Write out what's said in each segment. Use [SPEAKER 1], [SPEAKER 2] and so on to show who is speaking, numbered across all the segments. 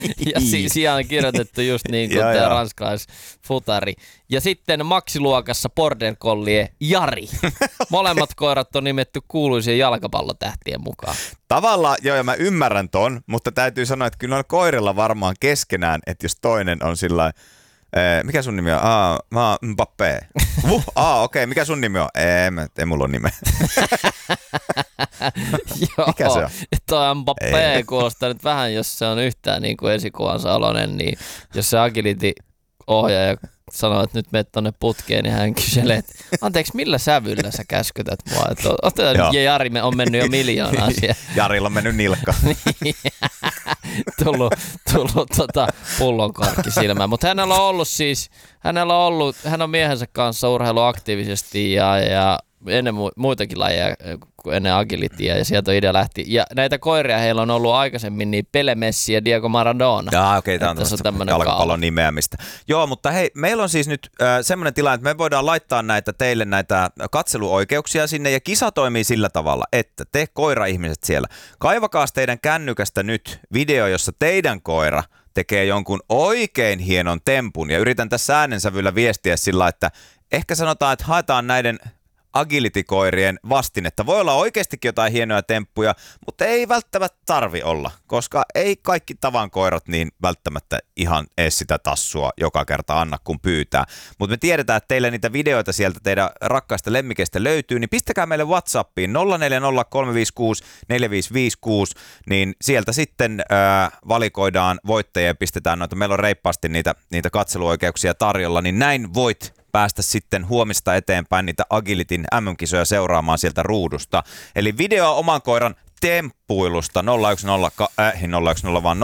[SPEAKER 1] Ja siellä on kirjoitettu just niin kuin tämä ranskalaisfutari. Ja sitten maksiluokassa Border Collie Jari. Molemmat koirat on nimetty kuuluisien jalkapallotähtien mukaan.
[SPEAKER 2] Tavallaan, joo, ja mä ymmärrän ton, mutta täytyy sanoa, että kyllä noilla koirilla varmaan keskenään, että jos toinen on sillä mikä sun nimi on? Mä oon Mbappé. Okei. Mikä sun nimi on? Ei mulla ole nimeä. Mikä se on?
[SPEAKER 1] Toi Mbappé kuulostaa nyt vähän, jos se on yhtään niin kuin esikuvansa oloinen, niin jos se agility-ohjaaja sanoo, että nyt menet tonne putkeen, niin hän kyselee, että anteeksi, millä sävyllä sä käskytät mua? Ja Jari on mennyt jo miljoonaa siellä.
[SPEAKER 2] Jarilla on mennyt nilkka.
[SPEAKER 1] tullut pullonkarkki silmään. Mutta hän on miehensä kanssa urheilu aktiivisesti ja ennen muitakin lajeja kuin ennen agilityä ja sieltä idea lähti. Ja näitä koiria heillä on ollut aikaisemmin niin Pele, Messi ja Diego Maradona.
[SPEAKER 2] Okei, tämä on tämmöinen jalkapallon nimeämistä. Joo, mutta hei, meillä on siis nyt semmoinen tilanne, että me voidaan laittaa teille näitä katseluoikeuksia sinne ja kisa toimii sillä tavalla, että te koira-ihmiset siellä, kaivakaa teidän kännykästä nyt video, jossa teidän koira tekee jonkun oikein hienon tempun ja yritän tässä äänensävyllä viestiä sillä, että ehkä sanotaan, että haetaan näiden agility-koirien vastinetta. Voi olla oikeastikin jotain hienoja temppuja, mutta ei välttämättä tarvi olla, koska ei kaikki tavan koirat niin välttämättä ihan ees sitä tassua joka kerta anna, kun pyytää. Mutta me tiedetään, että teille niitä videoita sieltä teidän rakkaista lemmikeistä löytyy, niin pistäkää meille WhatsAppiin 0403564556, niin sieltä sitten valikoidaan voittajia ja pistetään noita. Meillä on reippaasti niitä katseluoikeuksia tarjolla, niin näin voit päästä sitten huomista eteenpäin niitä Agilityn MM-kisoja seuraamaan sieltä ruudusta. Eli videoa oman koiran temppuilusta 010 vaan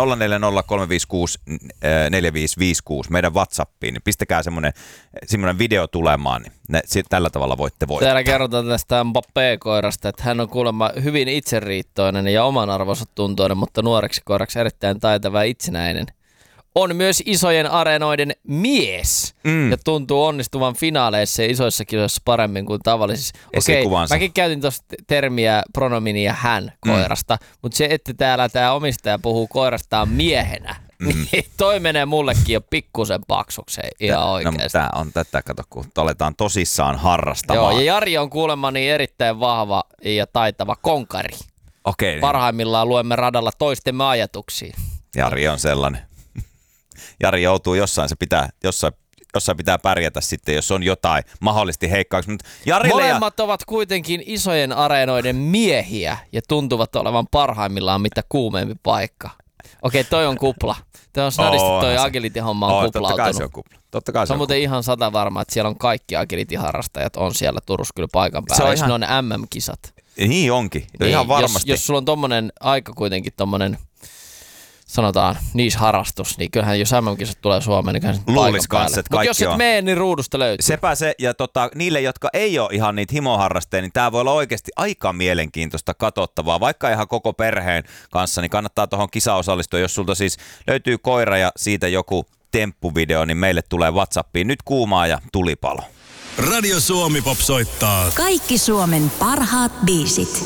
[SPEAKER 2] 0403564556 meidän WhatsAppiin. Niin pistäkää semmoinen video tulemaan, niin tällä tavalla voitte voittaa.
[SPEAKER 1] Täällä kerrotaan tästä Mbappé-koirasta, että hän on kuulemma hyvin itseriittoinen ja oman arvonsa tuntoinen, mutta nuoreksi koiraksi erittäin taitava ja itsenäinen. On myös isojen areenoiden mies ja tuntuu onnistuvan finaaleissa ja isoissa kisoissa paremmin kuin tavallisissa. Okei, mäkin käytin tuossa termiä pronominia hän koirasta, mutta se, että täällä tämä omistaja puhuu koirastaan miehenä, niin toi menee mullekin jo pikkusen paksukseen ihan oikeasti.
[SPEAKER 2] No, tämä on tätä, kato, kun aletaan tosissaan harrastamaan.
[SPEAKER 1] Joo, ja Jari on kuulemma niin erittäin vahva ja taitava konkari.
[SPEAKER 2] Okei.
[SPEAKER 1] Parhaimmillaan luemme radalla toistemme ajatuksiin.
[SPEAKER 2] Jari on sellainen. Jari joutuu jossain pitää pärjätä sitten, jos on jotain mahdollisesti heikkauksi.
[SPEAKER 1] Molemmat ovat kuitenkin isojen areenoiden miehiä ja tuntuvat olevan parhaimmillaan mitä kuumeempi paikka. Okei, toi on kupla. Toi on snadisti, toi agility-homma on kuplautunut.
[SPEAKER 2] Totta kai se on kupla.
[SPEAKER 1] Se on muuten ihan 100% varma, että siellä on kaikki agility-harrastajat on siellä Turussa kyllä paikan päällä. Se on MM-kisat.
[SPEAKER 2] Niin onkin, niin, ihan varmasti.
[SPEAKER 1] Jos sulla on tommonen aika kuitenkin tommonen sanotaan niche-harrastus, niin kyllähän jos MM-kisat tulee Suomeen, niin kyllähän se paikan päälle. Mutta jos et mene, niin ruudusta löytyy.
[SPEAKER 2] Sepä se, ja niille, jotka ei ole ihan niitä himoharrasteja, niin tämä voi olla oikeasti aika mielenkiintoista katsottavaa. Vaikka ihan koko perheen kanssa, niin kannattaa tuohon kisaan osallistua. Jos sulta siis löytyy koira ja siitä joku temppuvideo, niin meille tulee WhatsAppiin nyt kuumaa ja tulipalo.
[SPEAKER 3] Radio Suomi Pop soittaa.
[SPEAKER 4] Kaikki Suomen parhaat biisit.